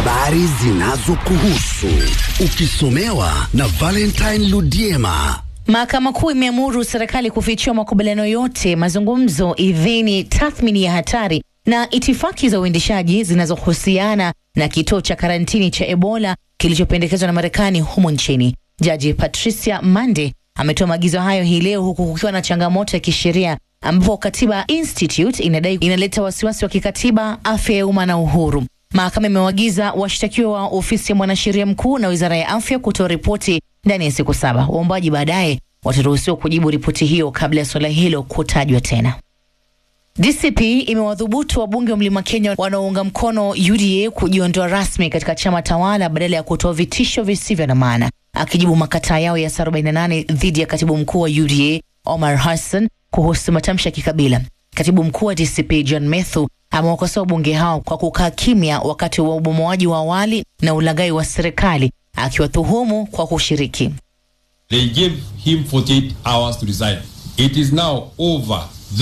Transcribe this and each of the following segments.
habari zinazokuhusu, ukisomewa na Valentine Ludiema. Mahakama Kuu imeamuru serikali kufichua makubaliano yote, mazungumzo, idhini, tathmini ya hatari na itifaki za uendeshaji zinazohusiana na kituo cha karantini cha Ebola kilichopendekezwa na Marekani humo nchini. Jaji Patricia Mande ametoa maagizo hayo hii leo, huku kukiwa na changamoto ya kisheria ambapo Katiba Institute inadai inaleta wasiwasi wa kikatiba, afya ya umma na uhuru. Mahakama imewaagiza washtakiwa wa ofisi ya mwanasheria mkuu na wizara ya afya kutoa ripoti ndani ya siku 7. Waombaji baadaye wataruhusiwa kujibu ripoti hiyo kabla ya swala hilo kutajwa tena. DCP imewadhubutu wabunge wa Mlima Kenya wanaounga mkono UDA kujiondoa rasmi katika chama tawala badala ya kutoa vitisho visivyo na maana. Akijibu makataa yao ya 48 dhidi ya katibu mkuu wa UDA Omar Hassan kuhusu matamshi ya kikabila, katibu mkuu wa DCP John Methu amewakosoa bunge hao kwa kukaa kimya wakati wa ubomoaji wa awali na ulaghai wa serikali, akiwatuhumu kwa kushiriki. They gave him 48 hours to resign. It is now over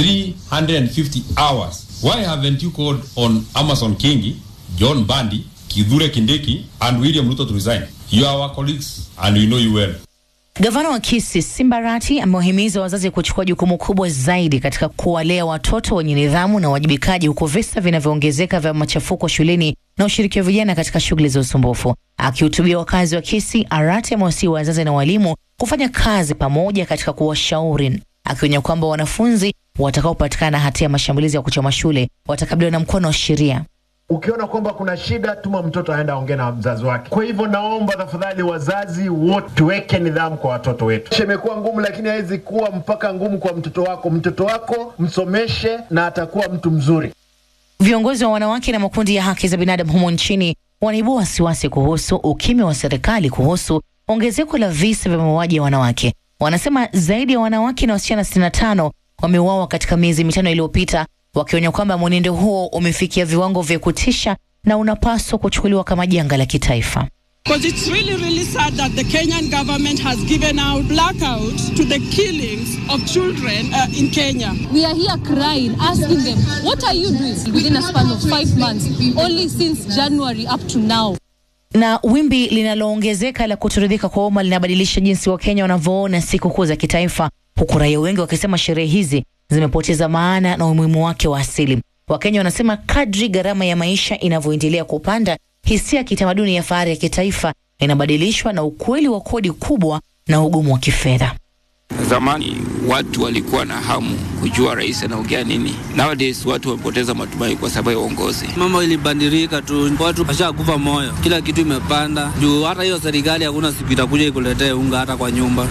350 hours. Why haven't you called on Amason Kingi, John Bandi, Kithure Kindiki and William Ruto to resign? You are our colleagues and we know you well. Gavana wa Kisii Simbarati amewahimiza wazazi kuchukua jukumu kubwa zaidi katika kuwalea watoto wenye nidhamu na wajibikaji, huko visa vinavyoongezeka vya machafuko shuleni na ushiriki wa vijana katika shughuli za usumbufu. Akihutubia wakazi wa Kisii, Arati amewasihi wazazi na walimu kufanya kazi pamoja katika kuwashauri, akionya kwamba wanafunzi watakaopatikana hatia ya mashambulizi ya kuchoma shule watakabiliwa na mkono wa sheria. Ukiona kwamba kuna shida, tuma mtoto aenda aongee na mzazi wake. Kwa hivyo naomba tafadhali wazazi wote tuweke nidhamu kwa watoto wetu. Imekuwa ngumu, lakini haiwezi kuwa mpaka ngumu kwa mtoto wako. Mtoto wako msomeshe na atakuwa mtu mzuri. Viongozi wa wanawake na makundi ya haki za binadamu humo nchini wanaibua wasiwasi kuhusu ukimya wa serikali kuhusu ongezeko la visa vya mauaji ya wanawake. Wanasema zaidi ya wanawake na wasichana 65 wameuawa katika miezi 5 iliyopita, wakionya kwamba mwenendo huo umefikia viwango vya kutisha na unapaswa kuchukuliwa kama janga la kitaifa. Because it's really sad that the Kenyan government has given out blackouts to the killings of children in Kenya. We are here crying, asking them, what are you doing within a span of 5 months, only since January up to now? Na wimbi linaloongezeka la kutoridhika kwa umma linabadilisha jinsi wa Kenya wanavyoona sikukuu za kitaifa, huku raia wengi wakisema sherehe hizi zimepoteza maana na umuhimu wake wa asili. Wakenya wanasema kadri gharama ya maisha inavyoendelea kupanda, hisia ya kitamaduni ya fahari ya kitaifa inabadilishwa na ukweli wa kodi kubwa na ugumu wa kifedha. Zamani watu walikuwa na hamu kujua rais anaongea nini. Nowadays watu wamepoteza matumaini kwa sababu ya uongozi. Mambo ilibadilika tu, watu washakufa moyo, kila kitu imepanda. Juu hata hiyo serikali hakuna siku itakuja ikuletee unga hata kwa nyumba.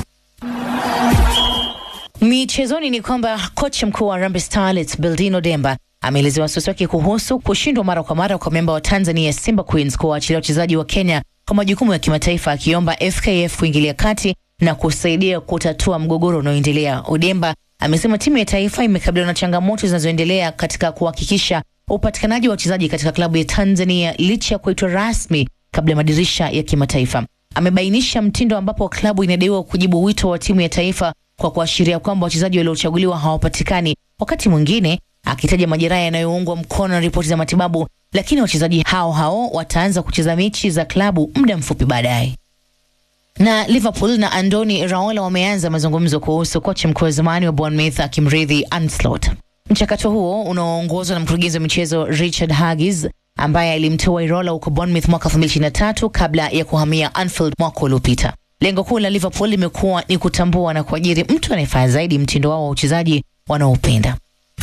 Michezoni ni kwamba kocha mkuu wa Harambee Starlets Bildino Demba ameelezea wasiwasi wake kuhusu kushindwa mara kwa mara kwa memba wa Tanzania Simba Queens kuwaachilia wachezaji wa Kenya kwa majukumu ya kimataifa, akiomba FKF kuingilia kati na kusaidia kutatua mgogoro unaoendelea. Odemba amesema timu ya taifa imekabiliwa na changamoto zinazoendelea katika kuhakikisha upatikanaji wa wachezaji katika klabu ya Tanzania licha ya kuitwa rasmi kabla ya madirisha ya kimataifa. Amebainisha mtindo ambapo klabu inadaiwa kujibu wito wa timu ya taifa kwa kuashiria kwamba wachezaji waliochaguliwa hawapatikani, wakati mwingine akitaja majeraha yanayoungwa mkono na ripoti za matibabu, lakini wachezaji hao wataanza kucheza mechi za klabu muda mfupi baadaye. Na Liverpool na Andoni Raola wameanza mazungumzo kuhusu kocha mkuu wa zamani wa Bournemouth akimrithi Ancelotti. Mchakato huo unaoongozwa na mkurugenzi wa michezo Richard Huggies, ambaye alimtoa Raola huko Bournemouth mwaka 2023 kabla ya kuhamia Anfield mwaka uliopita. Lengo kuu la Liverpool limekuwa ni kutambua na kuajiri mtu anayefaa zaidi mtindo wao wa uchezaji wanaopenda.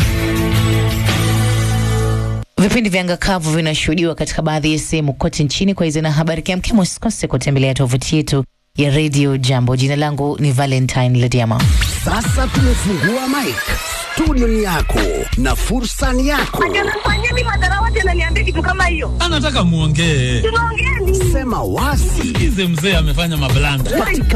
Vipindi vya angakavu vinashuhudiwa katika baadhi ya sehemu kote nchini. Kwa hizo na habari kemkem, usikose kutembelea tovuti yetu ya Radio Jambo. Jina langu ni Valentine Ludiema. Sasa tumefungua mic. Studio ni yako na fursa ni yako. Fanyeni madarawa tena niambie kitu kama hiyo. Anataka muongee. Tunaongea nini? Sema wasi. Mzee amefanya mablanda.